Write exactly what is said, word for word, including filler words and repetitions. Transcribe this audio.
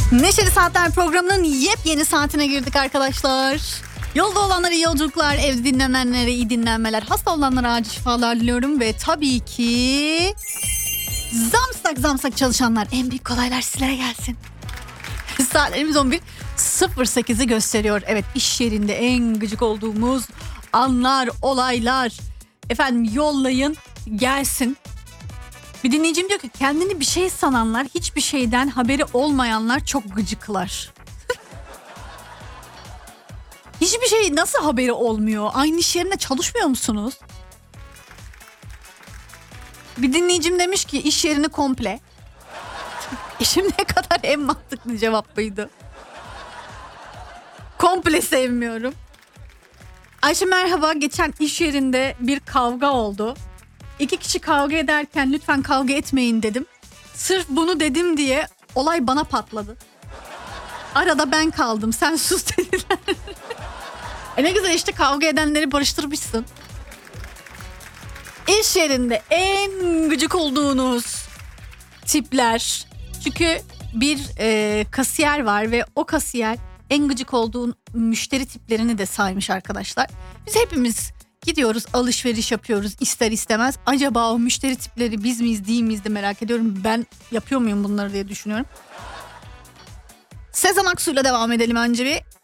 Neşeli Saatler programının yepyeni saatine girdik arkadaşlar. Yolda olanlara iyi yolculuklar, evde dinlenenlere iyi dinlenmeler, hasta olanlara acil şifalar diliyorum ve tabii ki zamsak zamsak çalışanlar en büyük kolaylar sizlere gelsin. Saatlerimiz on bir sıfır sekizi gösteriyor. Evet, iş yerinde en gıcık olduğumuz anlar, olaylar. Efendim yollayın gelsin. Bir dinleyicim diyor ki kendini bir şey sananlar, hiçbir şeyden haberi olmayanlar çok gıcıklar. Hiçbir şey nasıl haberi olmuyor? Aynı iş yerinde çalışmıyor musunuz? Bir dinleyicim demiş ki iş yerini komple. Şimdiye kadar en mantıklı cevap buydu. Komple sevmiyorum. Ayşe merhaba, geçen iş yerinde bir kavga oldu. İki kişi kavga ederken lütfen kavga etmeyin dedim. Sırf bunu dedim diye olay bana patladı. Arada ben kaldım, sen sus dediler. E ne güzel işte, kavga edenleri barıştırmışsın. İş yerinde en gıcık olduğunuz tipler. Çünkü bir e, kasiyer var ve o kasiyer en gıcık olduğun müşteri tiplerini de saymış arkadaşlar. Biz hepimiz gidiyoruz, alışveriş yapıyoruz ister istemez. Acaba o müşteri tipleri biz miyiz değil miyiz de merak ediyorum. Ben yapıyor muyum bunları diye düşünüyorum. Sezen Aksu'yla devam edelim önce bir.